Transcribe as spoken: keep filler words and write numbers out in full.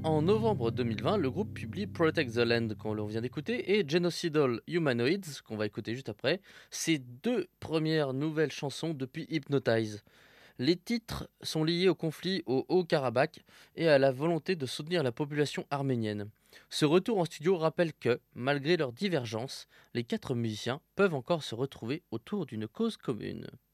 En novembre deux mille vingt, le groupe publie Protect the Land, qu'on l'on vient d'écouter, et Genocidal Humanoids, qu'on va écouter juste après, ces deux premières nouvelles chansons depuis Hypnotize. Les titres sont liés au conflit au Haut-Karabakh et à la volonté de soutenir la population arménienne. Ce retour en studio rappelle que, malgré leurs divergences, les quatre musiciens peuvent encore se retrouver autour d'une cause commune.